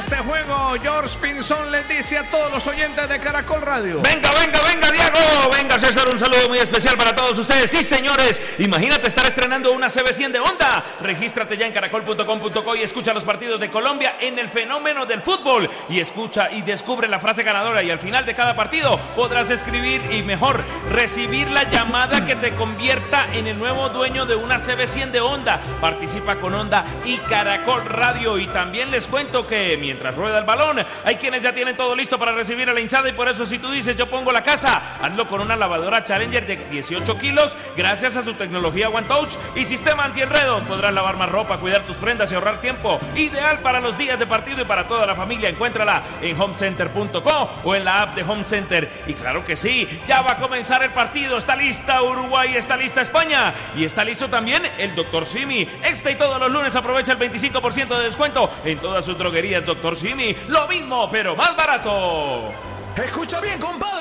este juego. George Pinzón les dice a todos los oyentes de Caracol Radio. Venga, Diego. Venga, César, un saludo muy especial para todos ustedes. Sí, señores, imagínate estar estrenando una CB100 de Honda. Regístrate ya en caracol.com.co y escucha los partidos de Colombia en el fenómeno del fútbol. Y escucha y descubre la frase ganadora. Y al final de cada partido podrás escribir y mejor recibir la llamada que te convierta en el nuevo dueño de una CB100 de Honda. Participa con Honda y Caracol Radio. Y también les cuento que mientras rueda el balón, hay quienes ya tienen todo listo para recibir a la hinchada. Y por eso, si tú dices yo pongo la casa, hazlo con una lavadora Challenger de 18 kilos. Gracias a su tecnología One Touch y sistema antienredos, podrás lavar más ropa, cuidar tus prendas y ahorrar tiempo. Ideal para los días de partido y para toda la familia. Encuéntrala en homecenter.co o en la app de Home Center. Y claro que sí, ya va a comenzar el partido. Está lista Uruguay, está lista España y está listo también el Dr. Simi. Y todos los lunes aprovecha el 25% de descuento en todas sus droguerías. Dr. Simi, lo mismo pero más barato. Escucha bien, compadre.